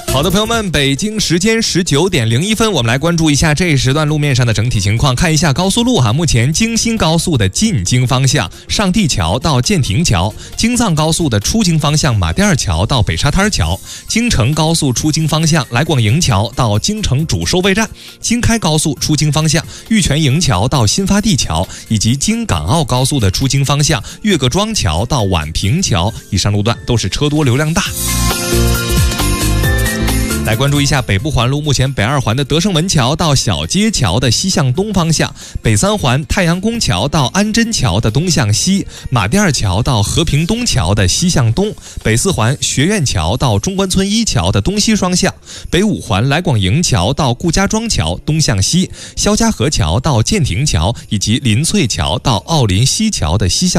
好的，朋友们，北京时间19点01分，我们来关注一下这一时段路面上的整体情况。看一下高速路目前京新高速的进京方向上地桥到建亭桥，京藏高速的出京方向马甸二桥到北沙滩桥，京承高速出京方向来广营桥到京承主收费站，京开高速出京方向玉泉营桥到新发地桥，以及京港澳高速的出京方向岳各庄桥到宛平桥，以上路段都是车多流量大。来关注一下北部环路，目前北二环的德胜门桥到小街桥的西向东方向，北三环太阳宫桥到安贞桥的东向西，马甸二桥到和平东桥的西向东，北四环学院桥到中关村一桥的东西双向，北五环来广营桥到顾家庄桥东向西，肖家河桥到建亭桥以及林翠桥到奥林西桥的西向